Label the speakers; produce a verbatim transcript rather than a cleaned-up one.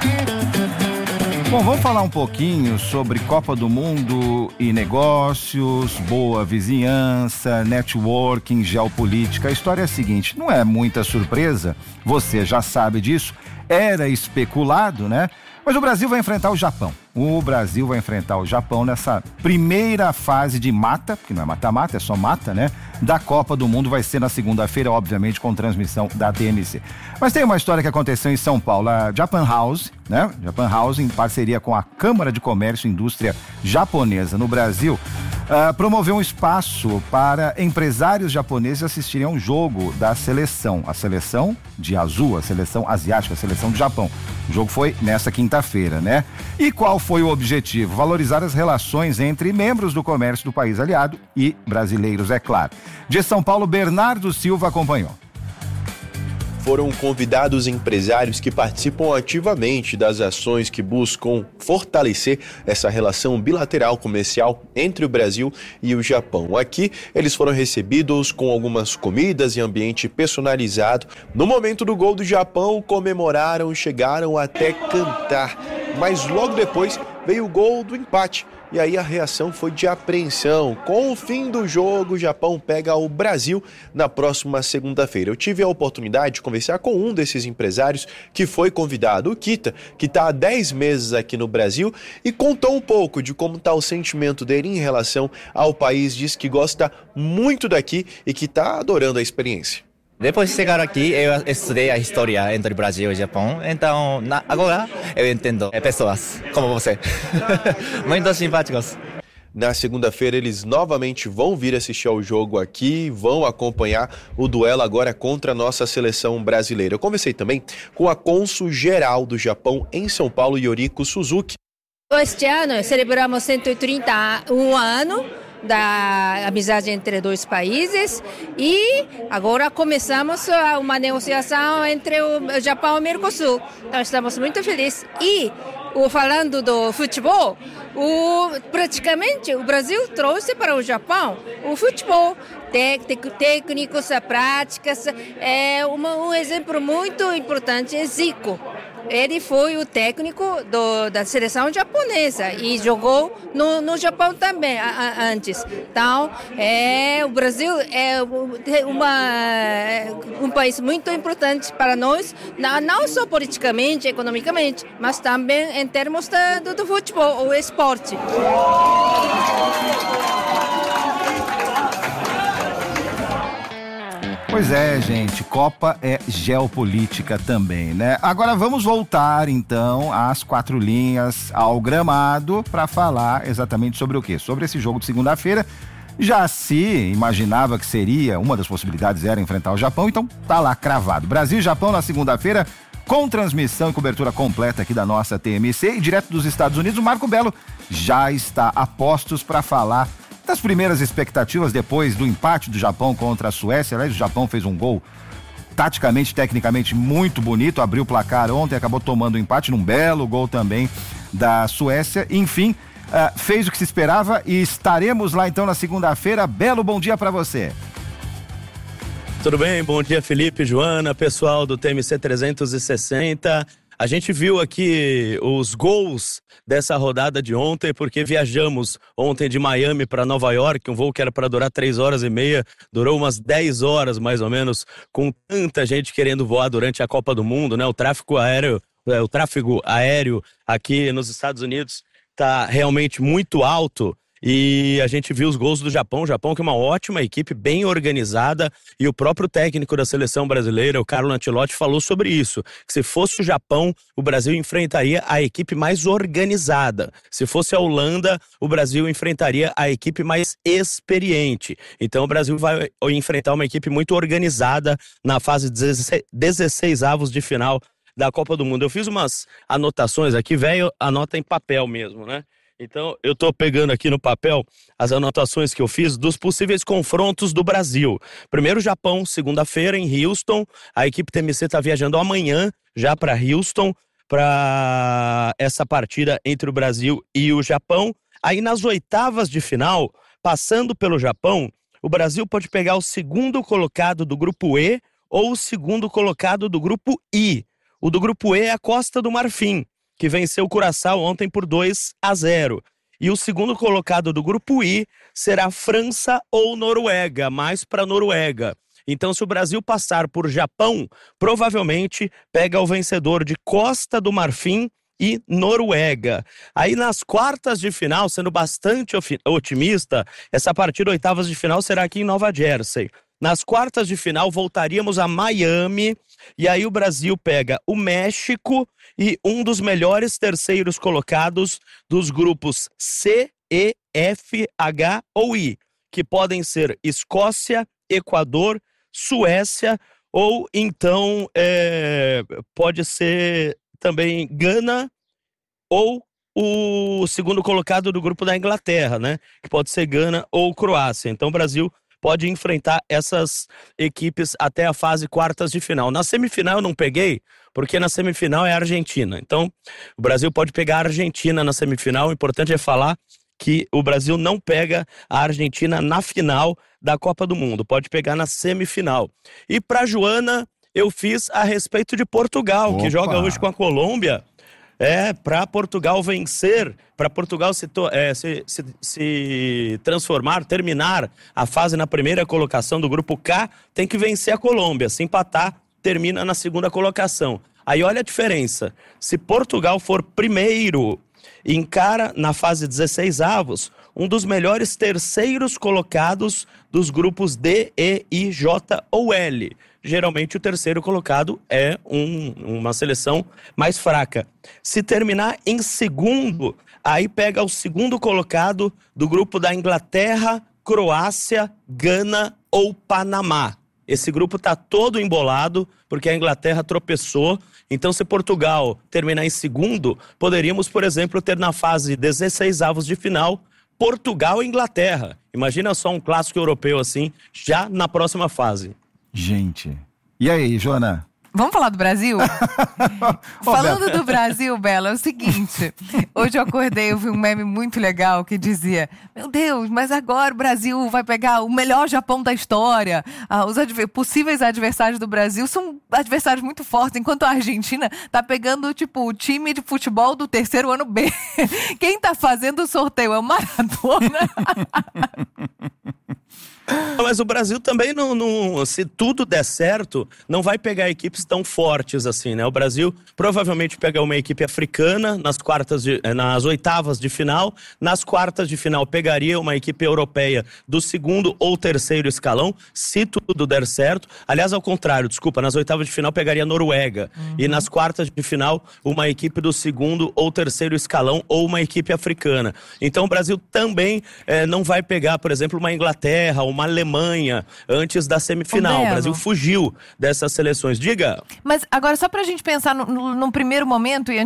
Speaker 1: Bom, vamos falar um pouquinho sobre Copa do Mundo e negócios, boa vizinhança, networking, geopolítica. A história é a seguinte, não é muita surpresa, você já sabe disso, era especulado, né? Mas o Brasil vai enfrentar o Japão. O Brasil vai enfrentar o Japão nessa primeira fase de mata, que não é mata-mata, é só mata, né? Da Copa do Mundo, vai ser na segunda-feira, obviamente, com transmissão da T M C. Mas tem uma história que aconteceu em São Paulo, a Japan House, né? Japan House, em parceria com a Câmara de Comércio e Indústria Japonesa no Brasil, uh, promoveu um espaço para empresários japoneses assistirem a um jogo da seleção, a seleção de azul, a seleção asiática, a seleção do Japão. O jogo foi nessa quinta-feira, né? E qual foi o objetivo? Valorizar as relações entre membros do comércio do país aliado e brasileiros, é claro. De São Paulo, Bernardo Silva acompanhou.
Speaker 2: Foram convidados empresários que participam ativamente das ações que buscam fortalecer essa relação bilateral comercial entre o Brasil e o Japão. Aqui, eles foram recebidos com algumas comidas e ambiente personalizado. No momento do gol do Japão, comemoraram, chegaram até cantar. Mas logo depois veio o gol do empate. E aí a reação foi de apreensão. Com o fim do jogo, o Japão pega o Brasil na próxima segunda-feira. Eu tive a oportunidade de conversar com um desses empresários que foi convidado, o Kita, que está há dez meses aqui no Brasil, e contou um pouco de como está o sentimento dele em relação ao país. Diz que gosta muito daqui e que está adorando a experiência.
Speaker 3: Depois de chegar aqui, eu estudei a história entre Brasil e Japão, então na, agora eu entendo pessoas como você. Muito simpáticos.
Speaker 2: Na segunda-feira, eles novamente vão vir assistir ao jogo aqui, vão acompanhar o duelo agora contra a nossa seleção brasileira. Eu conversei também com a cônsul-geral do Japão em São Paulo, Yoriko Suzuki.
Speaker 4: Este ano celebramos cento e trinta e um anos da amizade entre dois países e agora começamos uma negociação entre o Japão e o Mercosul. Então estamos muito felizes. E o, falando do futebol, o, praticamente o Brasil trouxe para o Japão o futebol, técnico, técnicos, práticas. É uma, um exemplo muito importante é Zico. Ele foi o técnico do, da seleção japonesa e jogou no, no Japão também a, a, antes. Então, é, o Brasil é uma, um país muito importante para nós, não, não só politicamente, economicamente, mas também em termos da, do, do futebol, o esporte.
Speaker 1: Pois é, gente, Copa é geopolítica também, né? Agora vamos voltar, então, às quatro linhas, ao gramado, para falar exatamente sobre o quê? Sobre esse jogo de segunda-feira. Já se imaginava que seria, uma das possibilidades era enfrentar o Japão, então tá lá cravado. Brasil e Japão na segunda-feira, com transmissão e cobertura completa aqui da nossa T M C, e direto dos Estados Unidos, o Marco Belo já está a postos para falar das primeiras expectativas depois do empate do Japão contra a Suécia. Aliás, o Japão fez um gol taticamente, tecnicamente muito bonito, abriu o placar ontem, acabou tomando o empate num belo gol também da Suécia. Enfim, uh, fez o que se esperava e estaremos lá então na segunda-feira. Belo, bom dia para você.
Speaker 5: Tudo bem? Bom dia, Felipe, Joana, pessoal do T M C trezentos e sessenta. A gente viu aqui os gols dessa rodada de ontem, porque viajamos ontem de Miami para Nova York, um voo que era para durar três horas e meia, durou umas dez horas mais ou menos, com tanta gente querendo voar durante a Copa do Mundo, né? O tráfego aéreo, o tráfego aéreo aqui nos Estados Unidos está realmente muito alto. E a gente viu os gols do Japão, o Japão que é uma ótima equipe, bem organizada, e o próprio técnico da seleção brasileira, o Carlo Ancelotti, falou sobre isso, que se fosse o Japão, o Brasil enfrentaria a equipe mais organizada. Se fosse a Holanda, o Brasil enfrentaria a equipe mais experiente. Então o Brasil vai enfrentar uma equipe muito organizada na fase dezesseis avos de final da Copa do Mundo. Eu fiz umas anotações aqui, velho, anota em papel mesmo, né? Então, eu tô pegando aqui no papel as anotações que eu fiz dos possíveis confrontos do Brasil. Primeiro, Japão, segunda-feira em Houston. A equipe T M C tá viajando amanhã já para Houston para essa partida entre o Brasil e o Japão. Aí, nas oitavas de final, passando pelo Japão, o Brasil pode pegar o segundo colocado do grupo E ou o segundo colocado do grupo I. O do grupo E é a Costa do Marfim. que venceu o Curaçao ontem por dois a zero. E o segundo colocado do grupo I será França ou Noruega, mais para Noruega. Então, se o Brasil passar por Japão, provavelmente pega o vencedor de Costa do Marfim e Noruega. Aí nas quartas de final, sendo bastante otimista, essa partida oitavas de final será aqui em Nova Jersey. Nas quartas de final voltaríamos a Miami e aí o Brasil pega o México e um dos melhores terceiros colocados dos grupos C, E, F, H ou I, que podem ser Escócia, Equador, Suécia ou então é, pode ser também Gana ou o segundo colocado do grupo da Inglaterra, né? Que pode ser Gana ou Croácia. Então o Brasil pode enfrentar essas equipes até a fase quartas de final. Na semifinal eu não peguei, porque na semifinal é a Argentina. Então o Brasil pode pegar a Argentina na semifinal. O importante é falar que o Brasil não pega a Argentina na final da Copa do Mundo, pode pegar na semifinal. E para Joana, eu fiz a respeito de Portugal, Opa. que joga hoje com a Colômbia. É, para Portugal vencer, para Portugal se, é, se, se, se transformar, terminar a fase na primeira colocação do grupo K, tem que vencer a Colômbia. Se empatar, termina na segunda colocação. Aí olha a diferença. Se Portugal for primeiro, encara na fase dezesseis avos um dos melhores terceiros colocados dos grupos D, E, I, J ou L. Geralmente o terceiro colocado é um, uma seleção mais fraca. Se terminar em segundo, aí pega o segundo colocado do grupo da Inglaterra, Croácia, Gana ou Panamá. Esse grupo está todo embolado porque a Inglaterra tropeçou. Então, se Portugal terminar em segundo, poderíamos, por exemplo, ter na fase dezesseis avos de final Portugal e Inglaterra. Imagina só um clássico europeu assim, já na próxima fase.
Speaker 1: Gente, e aí, Joana?
Speaker 6: Vamos falar do Brasil? Falando do Brasil, Bela, é o seguinte. Hoje eu acordei, eu vi um meme muito legal que dizia: meu Deus, mas agora o Brasil vai pegar o melhor Japão da história. Ah, os adver- possíveis adversários do Brasil são adversários muito fortes, enquanto a Argentina tá pegando, tipo, o time de futebol do terceiro ano B. Quem tá fazendo o sorteio é o Maradona.
Speaker 5: Mas o Brasil também, não, não, se tudo der certo, não vai pegar equipes tão fortes assim, né? O Brasil provavelmente pega uma equipe africana nas quartas, de, nas oitavas de final. Nas quartas de final pegaria uma equipe europeia do segundo ou terceiro escalão, se tudo der certo. Aliás, ao contrário, desculpa, nas oitavas de final pegaria a Noruega. Uhum. E nas quartas de final, uma equipe do segundo ou terceiro escalão ou uma equipe africana. Então o Brasil também eh, não vai pegar, por exemplo, uma Inglaterra, uma Alemanha, antes da semifinal. O Brasil fugiu dessas seleções. Diga.
Speaker 6: Mas agora, só pra gente pensar no, no, num primeiro momento, e